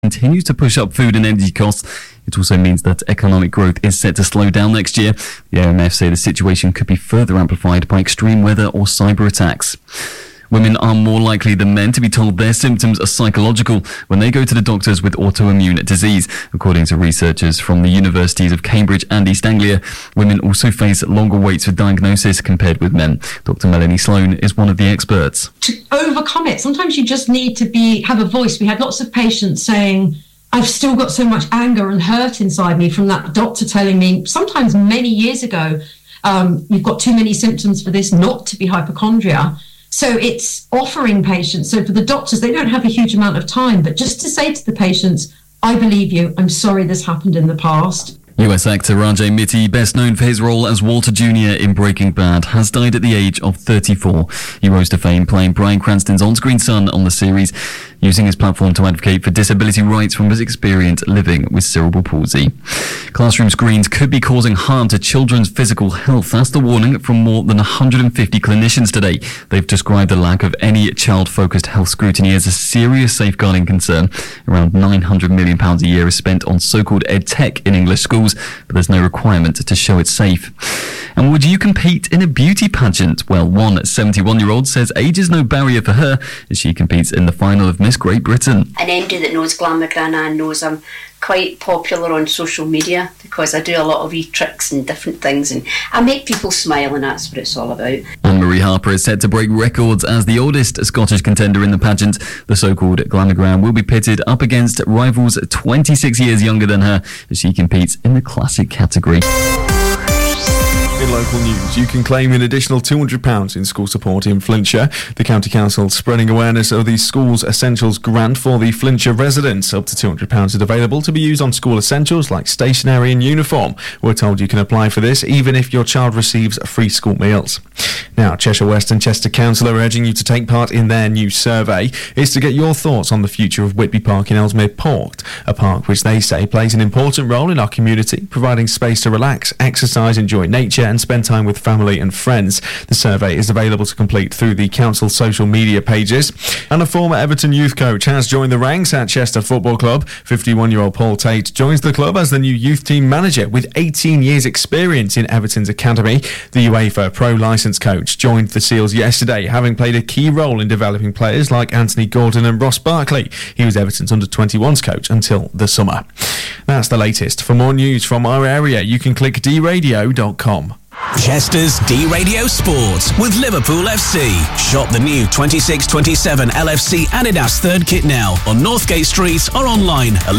continues to push up food and energy costs. It also means that economic growth is set to slow down next year. The IMF say the situation could be further amplified by extreme weather or cyber attacks. Women are more likely than men to be told their symptoms are psychological when they go to the doctors with autoimmune disease. According to researchers from the universities of Cambridge and East Anglia, women also face longer waits for diagnosis compared with men. Dr. Melanie Sloan is one of the experts. To overcome it, sometimes you just need to have a voice. We had lots of patients saying, I've still got so much anger and hurt inside me from that doctor telling me, sometimes many years ago, you've got too many symptoms for this not to be hypochondria. So it's offering patients, so for the doctors, they don't have a huge amount of time, but just to say to the patients, I believe you, I'm sorry this happened in the past. US actor Rajay Mitti, best known for his role as Walter Jr. in Breaking Bad, has died at the age of 34. He rose to fame playing Bryan Cranston's on-screen son on the series, using his platform to advocate for disability rights from his experience living with cerebral palsy. Classroom screens could be causing harm to children's physical health. That's the warning from more than 150 clinicians today. They've described the lack of any child-focused health scrutiny as a serious safeguarding concern. Around £900 million a year is spent on so-called edtech in English schools, but there's no requirement to show it's safe. And would you compete in a beauty pageant? Well, one 71-year-old says age is no barrier for her as she competes in the final of Miss Great Britain. An MD that knows Glamagran knows I'm quite popular on social media because I do a lot of wee tricks and different things and I make people smile, and that's what it's all about. Anne-Marie Harper is set to break records as the oldest Scottish contender in the pageant. The so-called Glamagran will be pitted up against rivals 26 years younger than her as she competes in the classic category. In local news, you can claim an additional £200 in school support in Flintshire. The County Council spreading awareness of the Schools Essentials grant for the Flintshire residents. Up to £200 is available to be used on school essentials like stationery and uniform. We're told you can apply for this even if your child receives free school meals. Now, Cheshire West and Chester Council are urging you to take part in their new survey. It's to get your thoughts on the future of Whitby Park in Ellesmere Port, a park which they say plays an important role in our community, providing space to relax, exercise, enjoy nature and spend time with family and friends. The survey is available to complete through the council's social media pages. And a former Everton youth coach has joined the ranks at Chester Football Club. 51-year-old Paul Tate joins the club as the new youth team manager with 18 years experience in Everton's academy. The UEFA Pro Licence coach joined the Seals yesterday, having played a key role in developing players like Anthony Gordon and Ross Barkley. He was Everton's under-21s coach until the summer. That's the latest. For more news from our area, you can click dradio.com. Chester's D-Radio Sports with Liverpool FC. Shop the new 26-27 LFC Adidas third kit now on Northgate Street or online at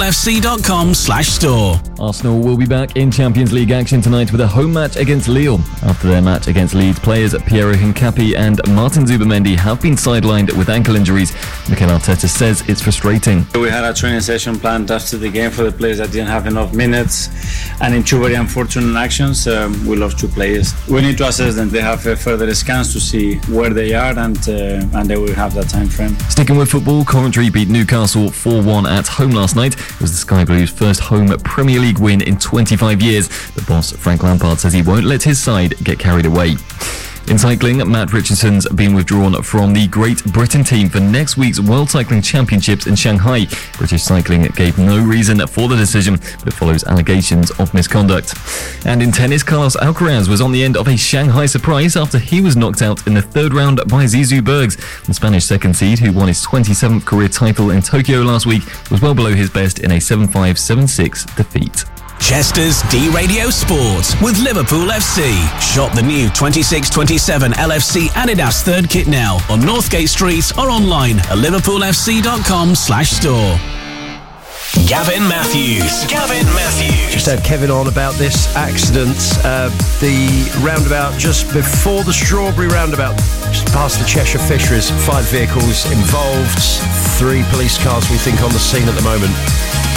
liverpoolfc.com/store. Arsenal will be back in Champions League action tonight with a home match against Lille. After their match against Leeds, players Piero Hincapié and Martin Zubimendi have been sidelined with ankle injuries. Mikel Arteta says it's frustrating. We had a training session planned after the game for the players that didn't have enough minutes, and in two very unfortunate actions, we lost two players. We need to assess them. They have further scans to see where they are, and they will have that time frame. Sticking with football, Coventry beat Newcastle 4-1 at home last night. It was the Sky Blues' first home Premier League win in 25 years. The boss, Frank Lampard, says he won't let his side get carried away. In cycling, Matt Richardson's been withdrawn from the Great Britain team for next week's World Cycling Championships in Shanghai. British Cycling gave no reason for the decision, but it follows allegations of misconduct. And in tennis, Carlos Alcaraz was on the end of a Shanghai surprise after he was knocked out in the third round by Zizou Bergs. The Spanish second seed, who won his 27th career title in Tokyo last week, was well below his best in a 7-5, 7-6 defeat. Chester's D-Radio Sports with Liverpool FC. Shop the new 26-27 LFC Adidas third kit now on Northgate Street or online at liverpoolfc.com/store. Gavin Matthews. Just had Kevin on about this accident, the roundabout just before the Strawberry roundabout, just past the Cheshire Fisheries. 5 vehicles involved, 3 police cars we think on the scene at the moment.